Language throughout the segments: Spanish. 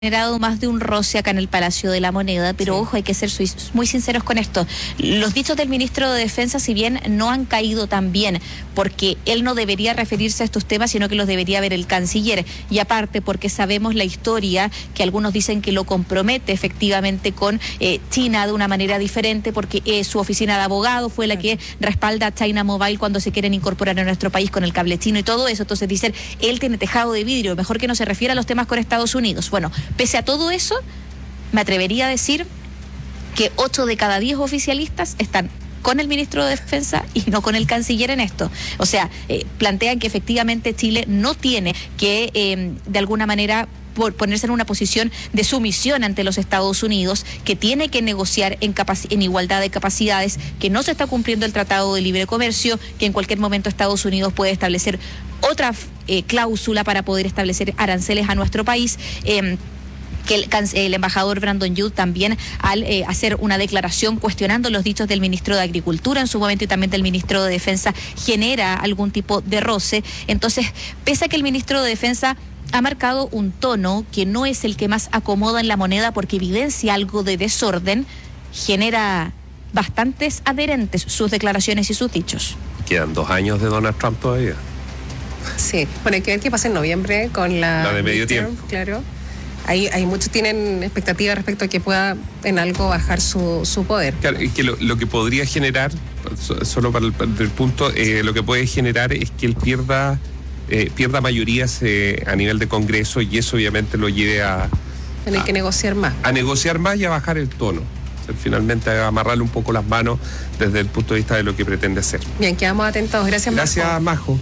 generado más de un roce acá en el Palacio de la Moneda, pero ojo, hay que ser muy sinceros con esto. Los dichos del ministro de Defensa, si bien no han caído tan bien, porque él no debería referirse a estos temas, sino que los debería ver el canciller, y aparte porque sabemos la historia, que algunos dicen que lo compromete efectivamente con China de una manera diferente, porque su oficina de abogado fue la que respalda a China Mobile cuando se quieren incorporar a nuestro país con el cable chino y todo eso. Entonces dicen, él tiene tejado de vidrio, mejor que no se refiera a los temas con Estados Unidos. Bueno, pese a todo eso, me atrevería a decir que 8 de cada 10 oficialistas están con el ministro de Defensa y no con el canciller en esto. O sea, plantean que efectivamente Chile no tiene que, de alguna manera, ponerse en una posición de sumisión ante los Estados Unidos, que tiene que negociar en igualdad de capacidades, que no se está cumpliendo el Tratado de Libre Comercio, que en cualquier momento Estados Unidos puede establecer otra cláusula para poder establecer aranceles a nuestro país. Que el embajador Brandon Young también, al hacer una declaración cuestionando los dichos del ministro de Agricultura en su momento y también del ministro de Defensa, genera algún tipo de roce. Entonces, pese a que el ministro de Defensa ha marcado un tono que no es el que más acomoda en la moneda porque evidencia algo de desorden, genera bastantes adherentes sus declaraciones y sus dichos. Quedan 2 años de Donald Trump todavía. Sí, bueno, hay que ver qué pasa en noviembre con la de medio tiempo. Claro. Hay muchos tienen expectativas respecto a que pueda en algo bajar su poder. Claro, y que lo que podría generar, solo para el punto, lo que puede generar es que él pierda mayorías a nivel de Congreso, y eso obviamente lo lleve a tener que negociar más. A negociar más y a bajar el tono. O sea, finalmente a amarrarle un poco las manos desde el punto de vista de lo que pretende hacer. Bien, quedamos atentos. Gracias, Majo. Gracias, Majo.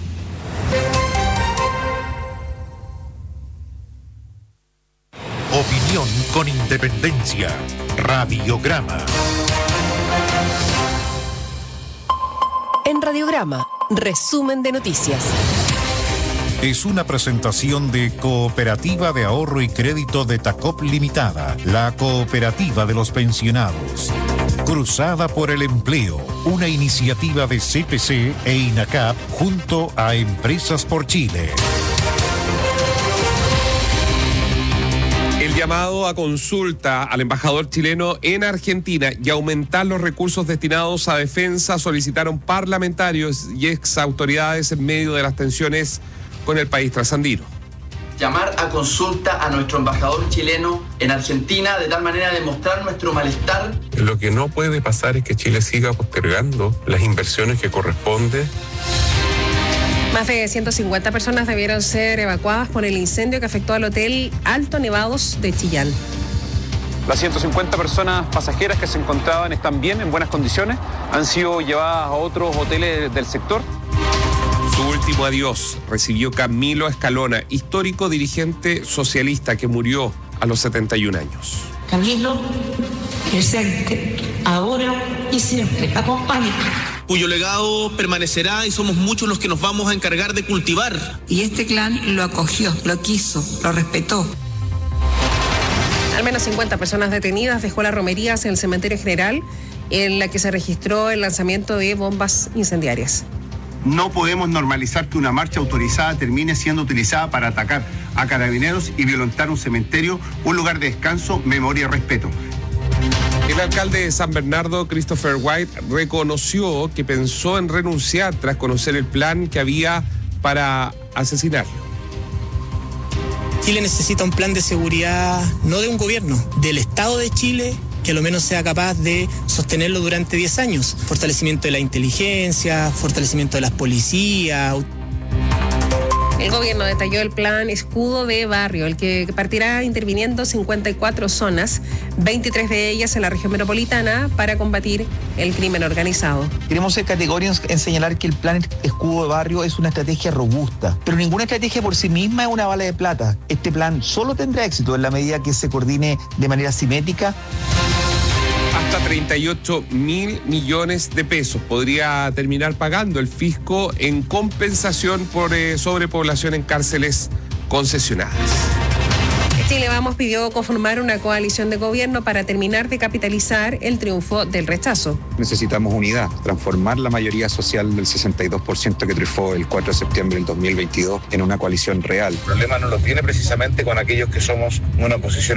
Opinión con independencia. Radiograma. En Radiograma, resumen de noticias. Es una presentación de Cooperativa de Ahorro y Crédito de Tacop Limitada, la cooperativa de los pensionados. Cruzada por el Empleo, una iniciativa de CPC e INACAP junto a Empresas por Chile. El llamado a consulta al embajador chileno en Argentina y aumentar los recursos destinados a defensa solicitaron parlamentarios y ex autoridades en medio de las tensiones con el país trasandino. Llamar a consulta a nuestro embajador chileno en Argentina de tal manera de mostrar nuestro malestar. Lo que no puede pasar es que Chile siga postergando las inversiones que corresponden. Más de 150 personas debieron ser evacuadas por el incendio que afectó al hotel Alto Nevados de Chillán. Las 150 personas pasajeras que se encontraban están bien, en buenas condiciones. Han sido llevadas a otros hoteles del sector. Su último adiós recibió Camilo Escalona, histórico dirigente socialista que murió a los 71 años. Camilo, presente, ahora y siempre, acompáñame. Cuyo legado permanecerá y somos muchos los que nos vamos a encargar de cultivar. Y este clan lo acogió, lo quiso, lo respetó. Al menos 50 personas detenidas dejó la romerías en el cementerio general, en la que se registró el lanzamiento de bombas incendiarias. No podemos normalizar que una marcha autorizada termine siendo utilizada para atacar a carabineros y violentar un cementerio, un lugar de descanso, memoria y respeto. El alcalde de San Bernardo, Christopher White, reconoció que pensó en renunciar tras conocer el plan que había para asesinarlo. Chile necesita un plan de seguridad, no de un gobierno, del Estado de Chile, que a lo menos sea capaz de sostenerlo durante 10 años. Fortalecimiento de la inteligencia, fortalecimiento de las policías. El gobierno detalló el plan Escudo de Barrio, el que partirá interviniendo 54 zonas, 23 de ellas en la región metropolitana, para combatir el crimen organizado. Queremos ser categóricos en señalar que el plan Escudo de Barrio es una estrategia robusta, pero ninguna estrategia por sí misma es una bala de plata. Este plan solo tendrá éxito en la medida que se coordine de manera simétrica. Hasta 38.000 millones de pesos podría terminar pagando el fisco en compensación por sobrepoblación en cárceles concesionadas. Chile Vamos pidió conformar una coalición de gobierno para terminar de capitalizar el triunfo del rechazo. Necesitamos unidad, transformar la mayoría social del 62% que triunfó el 4 de septiembre del 2022 en una coalición real. El problema no lo tiene precisamente con aquellos que somos una oposición